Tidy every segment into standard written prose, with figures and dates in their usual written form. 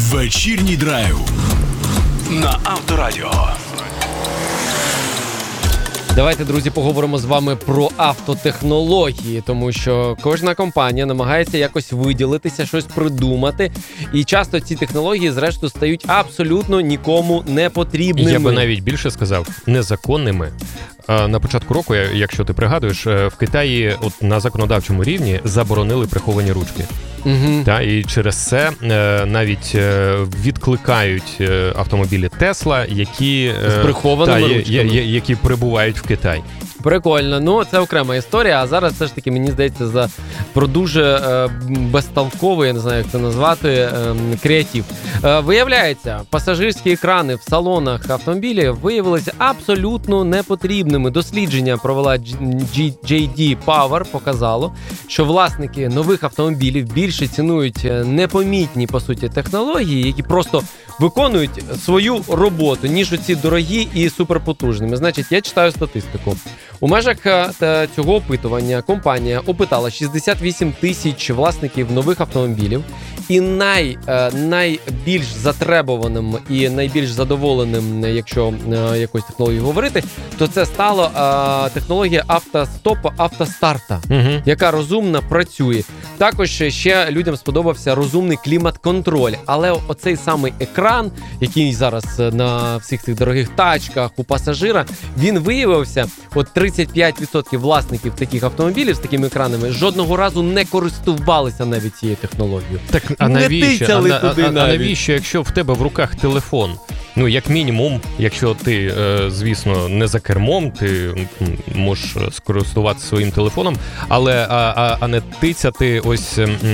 Вечірній драйв на Авторадіо. Давайте, друзі, поговоримо з вами про автотехнології, тому що кожна компанія намагається якось виділитися, щось придумати, і часто ці технології, зрештою, стають абсолютно нікому не потрібними. Я би навіть більше сказав, незаконними. На початку року, якщо ти пригадуєш, в Китаї от на законодавчому рівні заборонили приховані ручки. Угу. І через це навіть відкликають автомобілі Тесла, які з прихованими ручками, які прибувають в Китай. Прикольно. Ну, це окрема історія, а зараз все ж таки, мені здається, про дуже безтолковий, я не знаю, як це назвати, креатив. Виявляється, пасажирські екрани в салонах автомобілів виявилися абсолютно непотрібними. Дослідження провела JD Power, показало, що власники нових автомобілів більше цінують непомітні, по суті, технології, які просто виконують свою роботу, ніж оці дорогі і суперпотужними. Значить, я читаю статистику. У межах цього опитування компанія опитала 68 тисяч власників нових автомобілів, і найбільш затребуваним і найбільш задоволеним, якщо якоюсь технологією говорити, то це стало технологія автостарта, яка розумно працює. Також ще людям сподобався розумний клімат-контроль, але оцей самий екран, який зараз на всіх цих дорогих тачках у пасажира, він виявився, от 35% власників таких автомобілів з такими екранами жодного разу не користувалися навіть цією технологією. Так, а навіщо, якщо в тебе в руках телефон? Ну, як мінімум, якщо ти, звісно, не за кермом, ти можеш скористуватися своїм телефоном, але не тицяти ось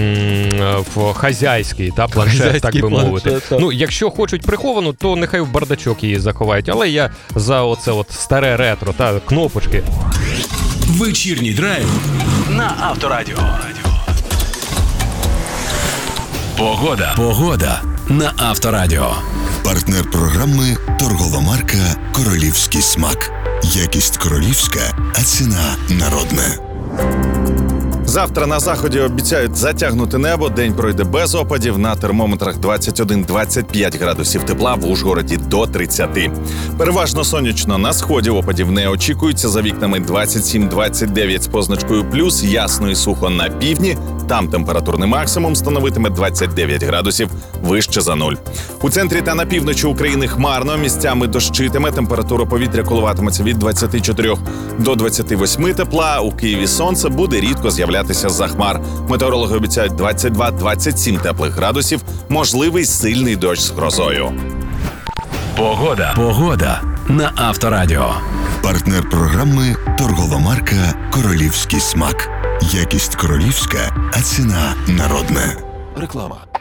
в хазяйський планшет, так би мовити. Ну, якщо хочуть приховану, то нехай в бардачок її заховають, але я за оце от старе ретро, кнопочки. Вечірній драйв на Авторадіо. Погода на Авторадіо. Партнер програми – торгова марка «Королівський смак». Якість королівська, а ціна народна. Завтра на заході обіцяють затягнути небо, день пройде без опадів, на термометрах 21-25 градусів тепла, в Ужгороді до 30. Переважно сонячно, на сході опадів не очікується, за вікнами 27-29 з позначкою плюс, ясно і сухо на півдні, там температурний максимум становитиме 29 градусів, вище за нуль. У центрі та на півночі України хмарно, місцями дощитиме, температура повітря коливатиметься від 24 до 28 тепла, у Києві сонце, буде рідко з'являтися з-за хмар. Метеорологи обіцяють 22-27 теплих градусів, можливий сильний дощ з грозою. Погода на Авторадіо. Партнер програми – торгова марка «Королівський смак». Якість королівська, а ціна народна. Реклама.